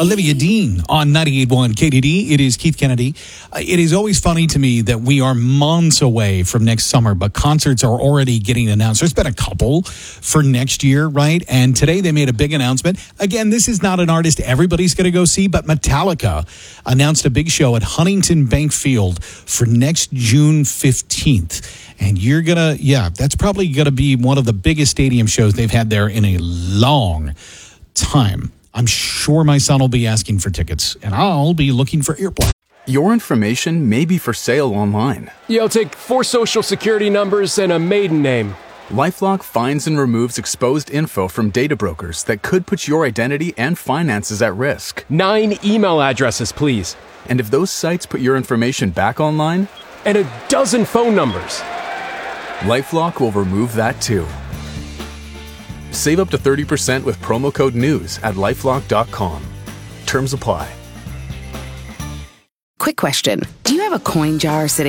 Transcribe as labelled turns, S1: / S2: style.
S1: Olivia Dean on 98.1 KDD. It is Keith Kennedy. It is always funny to me that we are months away from next summer, but concerts are already getting announced. There's been a couple for next year, right? And today they made a big announcement. Again, this is not an artist everybody's going to go see, but Metallica announced a big show at Huntington Bank Field for next June 15th. And you're going to, that's probably going to be one of the biggest stadium shows they've had there in a long time. I'm sure my son will be asking for tickets, and I'll be looking for earplugs.
S2: Your information may be for sale online.
S3: You'll take 4 social security numbers and a maiden name.
S2: LifeLock finds and removes exposed info from data brokers that could put your identity and finances at risk.
S3: 9 email addresses, please.
S2: And if those sites put your information back online,
S3: and a dozen phone numbers.
S2: LifeLock will remove that too. Save up to 30% with promo code NEWS at LifeLock.com. Terms apply.
S4: Quick question. Do you have a coin jar sitting